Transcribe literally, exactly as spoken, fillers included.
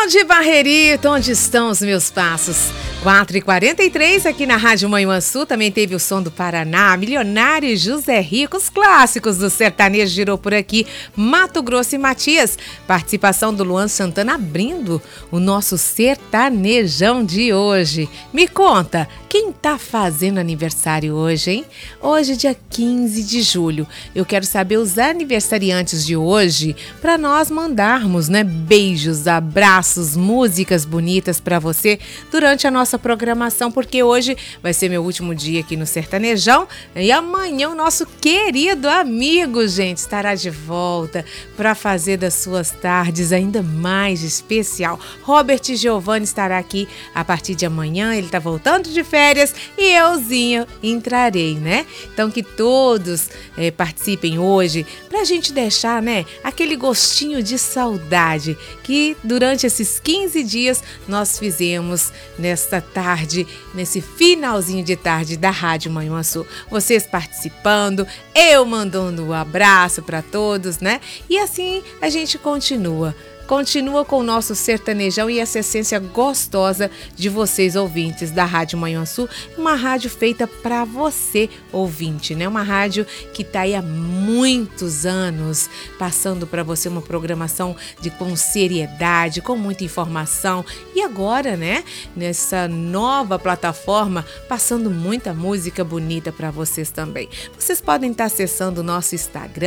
Onde, Barrerito, onde estão os meus passos? quatro e quarenta e três aqui na Rádio Manhuaçu, também teve o som do Paraná, Milionário e José Rico, os clássicos do sertanejo girou por aqui, Mato Grosso e Matias, participação do Luan Santana abrindo o nosso sertanejão de hoje. Me conta, quem tá fazendo aniversário hoje, hein? Hoje, dia quinze de julho, eu quero saber os aniversariantes de hoje para nós mandarmos, né, beijos, abraços, músicas bonitas para você durante a nossa programação, porque hoje vai ser meu último dia aqui no Sertanejão e amanhã o nosso querido amigo, gente, estará de volta para fazer das suas tardes ainda mais especial. Robert Giovanni estará aqui a partir de amanhã, ele está voltando de férias e euzinho entrarei, né? Então que todos é, participem hoje para a gente deixar, né, aquele gostinho de saudade que durante esses quinze dias nós fizemos nesta tarde, nesse finalzinho de tarde da Rádio Manhuaçu. Vocês participando, eu mandando um abraço para todos, né? E assim a gente continua. Continua com o nosso sertanejão e essa essência gostosa de vocês, ouvintes da Rádio Manhuaçu. Uma rádio feita para você, ouvinte, né? Uma rádio que está aí há muitos anos passando para você uma programação de, com seriedade, com muita informação. E agora, né? Nessa nova plataforma, passando muita música bonita para vocês também. Vocês podem estar acessando o nosso Instagram,